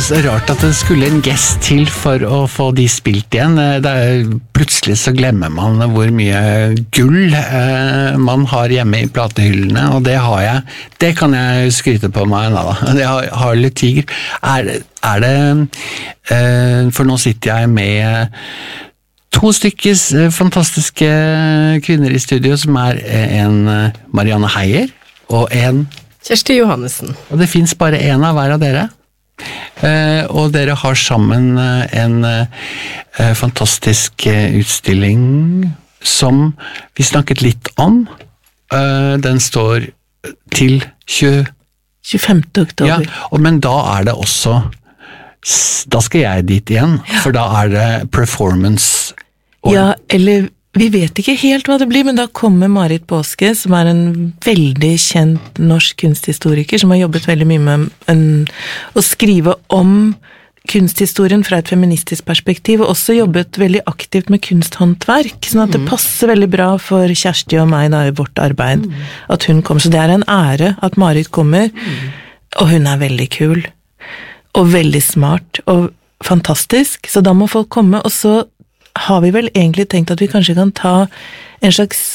så rart at det skulle en gest til for å få de spilt igjen. Plutselig så glemmer man hvor mye gull man har hjemme i platehyllene, og det har jeg. Det kan jeg skryte på meg da. Jeg har litt tiger. Er det for nå sitter jeg med 2 stykkes fantastiske kvinner i studio, som en Marianne Heier og en Kjersti Johannessen. Og det finnes bare en av hver av dere. Og dere har sammen en fantastisk utstilling som vi snakket litt om. Den står til 25. oktober. Ja, men da det også, da skal jeg dit igjen, for da det performance. Ja, eller vi vet ikke helt hva det blir, men da kommer Marit Påske, som en veldig kjent norsk kunsthistoriker, som har jobbet veldig mye med å skrive om kunsthistorien fra et feministisk perspektiv, og også jobbet veldig aktivt med kunsthåndverk, sånn at det passer veldig bra for Kjersti og meg da, i vårt arbeid, at hun kommer. Så det en ære at Marit kommer, og hun veldig kul, og veldig smart, og fantastisk, så da må folk komme, og så har vi vel egentlig tenkt at vi kanskje kan ta en slags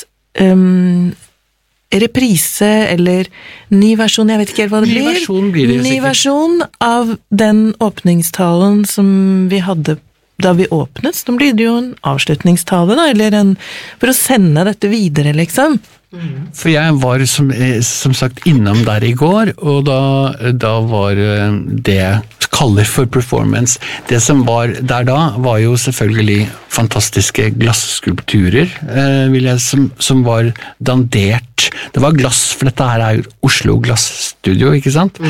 reprise, eller ny versjon, jeg vet ikke helt hva det blir. Ny versjon blir det sikkert. Ny sikkert. versjon av den åpningstalen som vi hadde da vi åpnet, så blir det jo en avslutningstale da, eller for å sende dette videre, liksom. For jeg var som sagt innom der i går, og da var det jeg kaller for performance. Det som var der da, var jo selvfølgelig fantastiske glasskulpturer, som var dandert. Det var glass, for dette her jo Oslo Glassstudio, ikke sant?